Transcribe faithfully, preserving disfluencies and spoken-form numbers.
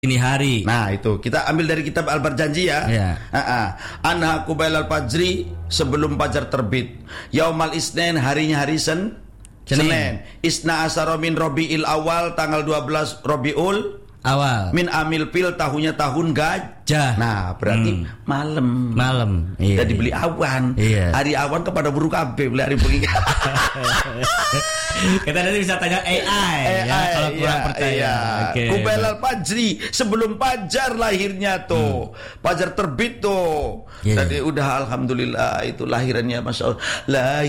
Ini hari. Nah itu kita ambil dari kitab Al-Barjanji ya. Ya. Uh-uh. Anha kubailal fajri, sebelum fajar terbit. Yaumal isnin, harinya hari sen Senin. Senin. Isna asara min Rabiul Awal, tanggal dua belas Rabiul Awal. Min amil pil, tahunnya tahun gajah. Nah berarti hmm. malam. Malam. Iya, Jadi iya. beli awan. Iya. Hari awan kepada buruk kabeh beli hari bengi. Kita nanti bisa tanya A I, A I ya, kalau kurang iya, percaya. Iya. Okay. Kubailal fajri, sebelum fajar lahirnya tuh. Hmm. Fajar terbit tuh. Yeah. Tadi udah alhamdulillah itu lahirannya, masya Allah. Lahir